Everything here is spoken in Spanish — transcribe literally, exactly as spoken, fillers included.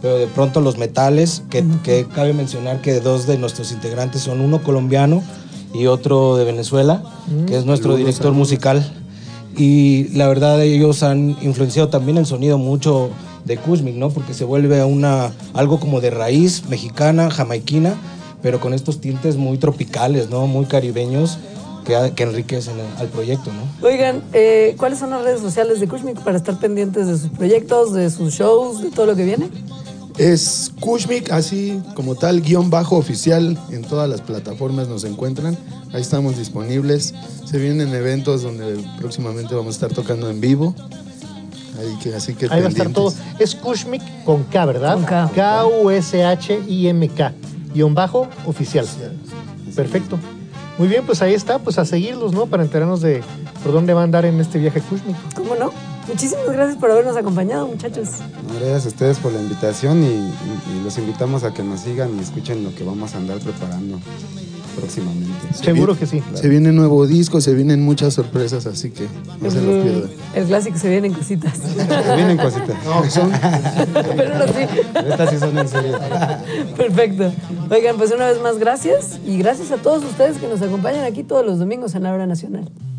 pero de pronto los metales, que, que cabe mencionar que dos de nuestros integrantes son uno colombiano y otro de Venezuela, mm. que es nuestro saludos, director saludos. musical. Y la verdad ellos han influenciado también el sonido mucho de Kushmik, ¿no? Porque se vuelve una, algo como de raíz mexicana, jamaiquina, pero con estos tintes muy tropicales, ¿no? Muy caribeños, que, que enriquecen al proyecto, ¿no? Oigan, eh, ¿cuáles son las redes sociales de Kushmik para estar pendientes de sus proyectos, de sus shows, de todo lo que viene? Es Kushmik, así como tal, guión bajo oficial, en todas las plataformas nos encuentran, ahí estamos disponibles. Se vienen eventos donde próximamente vamos a estar tocando en vivo. Ahí, que, así que ahí va a estar todo. Es Kushmik con K, ¿verdad? Con K. K U S H I M K, guión bajo oficial. Perfecto. Muy bien, pues ahí está, pues a seguirlos, ¿no? Para enterarnos de por dónde va a andar en este viaje Kushmik. ¿Cómo no? Muchísimas gracias por habernos acompañado, muchachos. Gracias a ustedes por la invitación y, y, y los invitamos a que nos sigan y escuchen lo que vamos a andar preparando próximamente. Seguro que sí. Se viene nuevo disco, se vienen muchas sorpresas, así que no el, se los pierdan. El clásico, se vienen cositas. Se vienen cositas. No, son... Pero no, sí. Estas sí son en serio. Perfecto. Oigan, pues una vez más gracias y gracias a todos ustedes que nos acompañan aquí todos los domingos en la Hora Nacional.